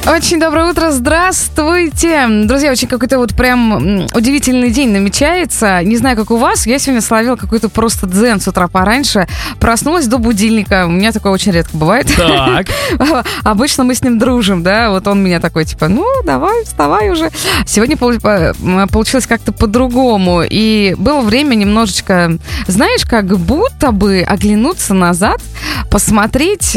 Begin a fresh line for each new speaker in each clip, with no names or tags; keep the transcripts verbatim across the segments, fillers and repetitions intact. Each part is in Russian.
Очень доброе утро, здравствуйте. Друзья, очень какой-то вот прям удивительный день намечается. Не знаю, как у вас, я сегодня словила какой-то просто дзен с утра пораньше. Проснулась до будильника, у меня такое очень редко бывает.
Так.
Обычно мы с ним дружим, да, вот он меня такой, типа, ну, давай, вставай уже. Сегодня получилось как-то по-другому, и было время немножечко, знаешь, как будто бы оглянуться назад, посмотреть,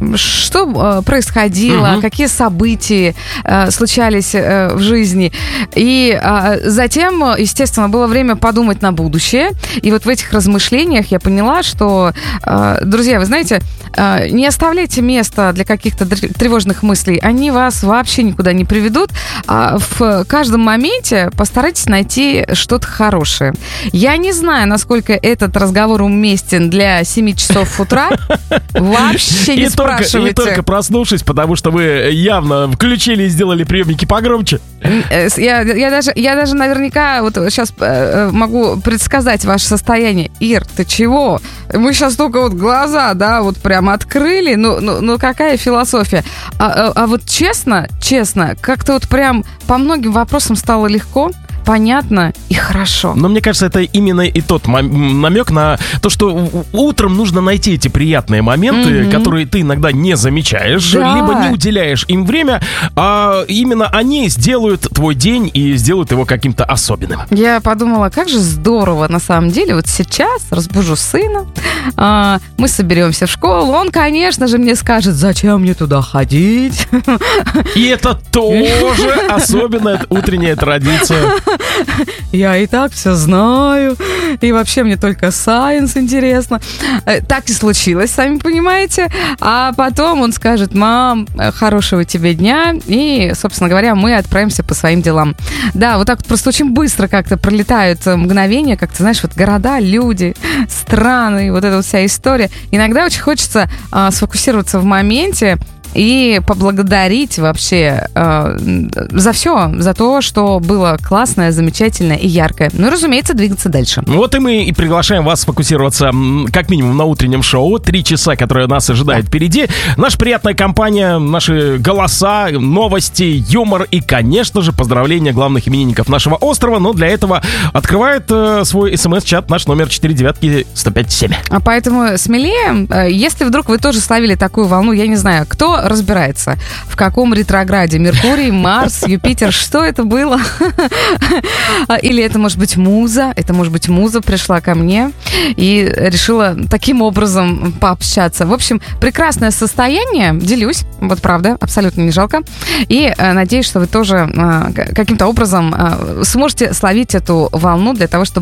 что происходило, угу. какие события э, случались э, в жизни. И э, затем, естественно, было время подумать на будущее. И вот в этих размышлениях я поняла, что, э, друзья, вы знаете, э, не оставляйте места для каких-то тревожных мыслей. Они вас вообще никуда не приведут. А в каждом моменте постарайтесь найти что-то хорошее. Я не знаю, насколько этот разговор уместен для семи часов утра. Вообще не
и
спрашивайте.
Только, и только проснувшись, потому что вы явно включили и сделали приемники погромче.
Я, я, даже, я даже наверняка вот сейчас э, могу предсказать ваше состояние. Ир, ты чего? Мы сейчас только вот глаза, да, вот прям открыли. Ну, ну, ну какая философия? А, а, а вот честно, честно, как-то вот прям по многим вопросам стало легко, понятно и хорошо.
Но мне кажется, это именно и тот намек на то, что утром нужно найти эти приятные моменты, mm-hmm. которые ты иногда не замечаешь, да. либо не уделяешь им время, а именно они сделают твой день и сделают его каким-то особенным.
Я подумала, как же здорово на самом деле. Вот сейчас разбужу сына, а, мы соберемся в школу, он, конечно же, мне скажет, зачем мне туда ходить.
И это тоже особенная утренняя традиция.
Я и так все знаю. И вообще мне только сайенс интересно. Так и случилось, сами понимаете. А потом он скажет: мам, хорошего тебе дня. И, собственно говоря, мы отправимся по своим делам. Да, вот так вот просто очень быстро как-то пролетают мгновения. Как-то, знаешь, вот города, люди, страны, вот эта вот вся история. Иногда очень хочется а, сфокусироваться в моменте и поблагодарить вообще э, за все, за то, что было классное, замечательное и яркое. Ну и, разумеется, двигаться дальше.
Вот и мы и приглашаем вас сфокусироваться как минимум на утреннем шоу. Три часа, которые нас ожидают да. впереди. Наша приятная компания, наши голоса, новости, юмор и, конечно же, поздравления главных именинников нашего острова. Но для этого открывает э, свой смс-чат наш номер четыре девятки сто пять семь.
А поэтому смелее, э, если вдруг вы тоже словили такую волну, я не знаю, кто разбирается, в каком ретрограде Меркурий, Марс, Юпитер, что это было? Или это может быть муза, это может быть муза пришла ко мне и решила таким образом пообщаться. В общем, прекрасное состояние, делюсь, вот правда, абсолютно не жалко. И э, надеюсь, что вы тоже э, каким-то образом э, сможете словить эту волну для того, чтобы